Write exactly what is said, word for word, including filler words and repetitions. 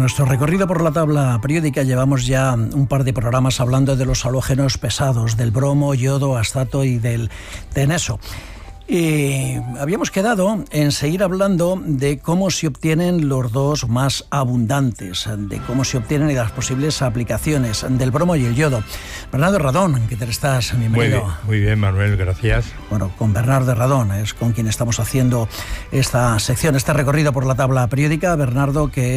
nuestro recorrido por la tabla periódica llevamos ya un par de programas hablando de los halógenos pesados, del bromo, yodo, astato y del teneso. Y habíamos quedado en seguir hablando de cómo se obtienen los dos más abundantes, de cómo se obtienen y las posibles aplicaciones del bromo y el yodo. Bernardo Radón, ¿qué tal estás? Bienvenido. Muy bien, muy bien, Manuel, gracias. Bueno, con Bernardo Radón es con quien estamos haciendo esta sección, este recorrido por la tabla periódica. Bernardo, que